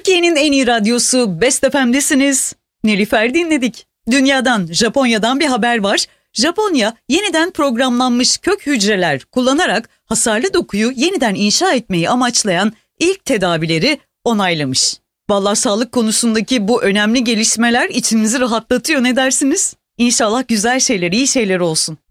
Türkiye'nin en iyi radyosu Best FM'desiniz. Nilüfer dinledik. Dünyadan, Japonya'dan bir haber var. Japonya yeniden programlanmış kök hücreler kullanarak hasarlı dokuyu yeniden inşa etmeyi amaçlayan ilk tedavileri onaylamış. Vallahi sağlık konusundaki bu önemli gelişmeler içimizi rahatlatıyor, ne dersiniz? İnşallah güzel şeyler, iyi şeyler olsun.